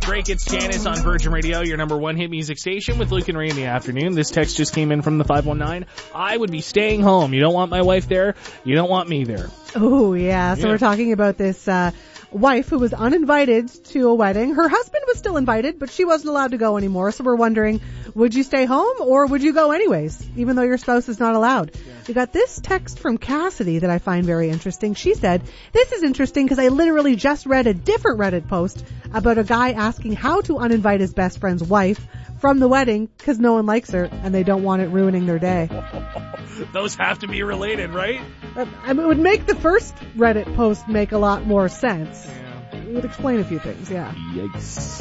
Drake, it's Janice on Virgin Radio, your number one hit music station with Luke and Ray in the afternoon. This text just came in from the 519. I would be staying home. You don't want my wife there. You don't want me there. Oh, yeah. So we're talking about this wife who was uninvited to a wedding. Her husband was still invited, but she wasn't allowed to go anymore. So we're wondering, would you stay home or would you go anyways, even though your spouse is not allowed? Yeah. We got this text from Cassidy that I find very interesting. She said, this is interesting because I literally just read a different Reddit post about a guy asking how to uninvite his best friend's wife from the wedding because no one likes her and they don't want it ruining their day. Those have to be related, right? I mean, it would make the first Reddit post make a lot more sense. Yeah. It would explain a few things, yeah. Yikes.